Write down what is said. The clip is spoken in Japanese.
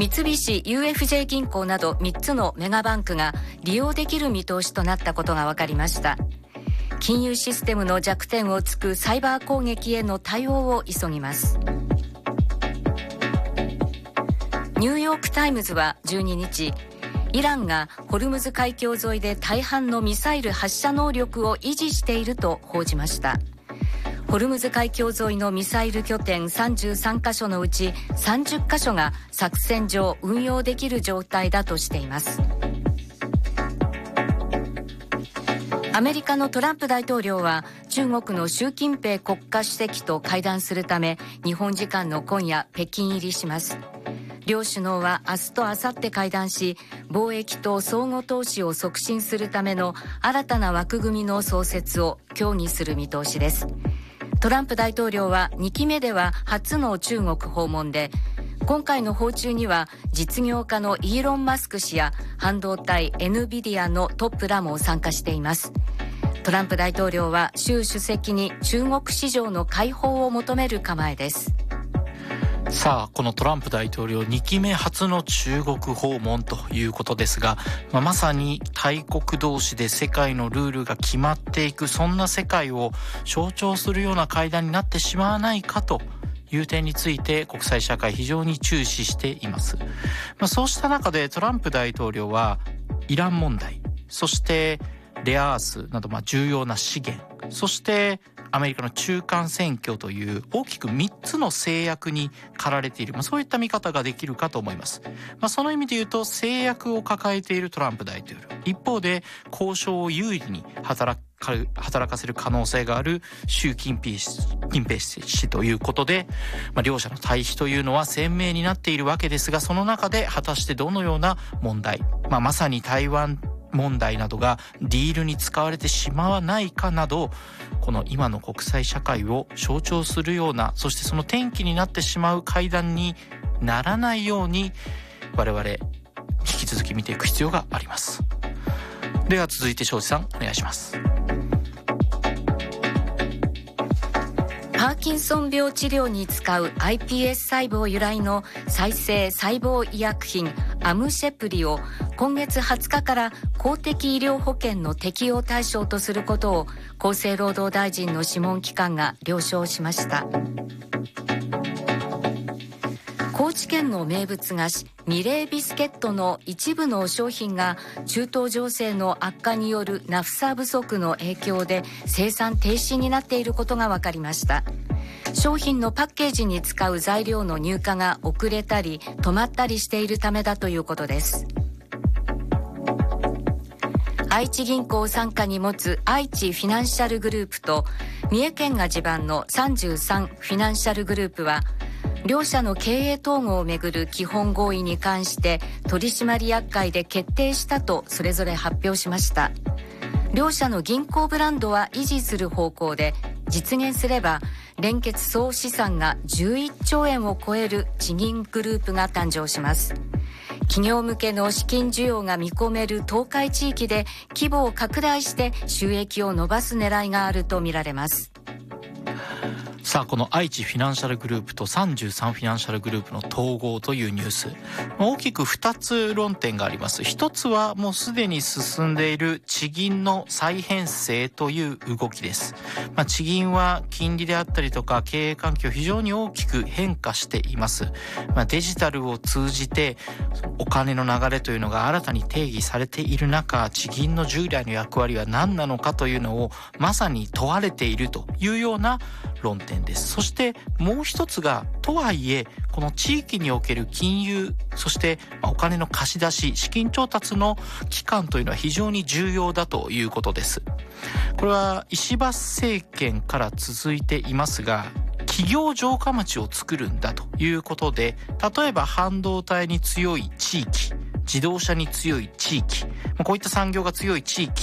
三菱 UFJ 銀行など3つのメガバンクが利用できる見通しとなったことが分かりました。金融システムの弱点を突くサイバー攻撃への対応を急ぎます。ニューヨークタイムズは12日、イランがホルムズ海峡沿いで大半のミサイル発射能力を維持していると報じました。ホルムズ海峡沿いのミサイル拠点33カ所のうち30カ所が作戦上運用できる状態だとしています。アメリカのトランプ大統領は中国の習近平国家主席と会談するため日本時間の今夜北京入りします。両首脳は明日と明後日会談し、貿易と相互投資を促進するための新たな枠組みの創設を協議する見通しです。トランプ大統領は2期目では初の中国訪問で、今回の訪中には実業家のイーロン・マスク氏や半導体 NVIDIA のトップらも参加しています。トランプ大統領は習主席に中国市場の開放を求める構えです。 さあ、このトランプ大統領2期目初の中国訪問ということですが、まさに大国同士で世界のルールが決まっていく、そんな世界を象徴するような会談になってしまわないかという点について国際社会非常に注視しています。そうした中でトランプ大統領はイラン問題、そしてレアアースなど重要な資源、そしてアメリカの中間選挙という大きく3つの制約に駆られている、そういった見方ができるかと思います。その意味で言うと制約を抱えているトランプ大統領、一方で交渉を有利に働かせる可能性がある習近平氏ということで、両者の対比というのは鮮明になっているわけですが、その中で果たしてどのような問題、まさに台湾問題などがディールに使われてしまわないかなど、この今の国際社会を象徴するような、そしてその転機になってしまう会談にならないように我々引き続き見ていく必要があります。では続いて庄司さんお願いします。 パーキンソン病治療に使う iPS 細胞由来の再生細胞医薬品アムシェプリを今月20日から公的医療保険の適用対象とすることを厚生労働大臣の諮問機関が了承しました。高知県の名物菓子ミレービスケットの一部の商品が中東情勢の悪化によるナフサ不足の影響で生産停止になっていることが分かりました。商品のパッケージに使う材料の入荷が遅れたり止まったりしているためだということです。愛知銀行を傘下に持つ愛知フィナンシャルグループと三重県が地盤の33フィナンシャルグループは両社の経営統合をめぐる基本合意に関して取締役会で決定したとそれぞれ発表しました。両社の銀行ブランドは維持する方向で、実現すれば連結総資産が11兆円を超える地銀グループが誕生します。企業向けの資金需要が見込める東海地域で規模を拡大して収益を伸ばす狙いがあるとみられます。 さあ、この愛知フィナンシャルグループと33フィナンシャルグループの統合というニュース、大きく2つ論点があります。一つはもうすでに進んでいる地銀の再編成という動きです。地銀は金利であったりとか経営環境非常に大きく変化しています。デジタルを通じてお金の流れというのが新たに定義されている中、地銀の従来の役割は何なのかというのをまさに問われているというような論点です。そしてもう一つが、とはいえこの地域における金融、そしてお金の貸し出し、資金調達の機関というのは非常に重要だということです。これは石破政権から続いていますが、企業城下町を作るんだということで、例えば半導体に強い地域、自動車に強い地域、こういった産業が強い地域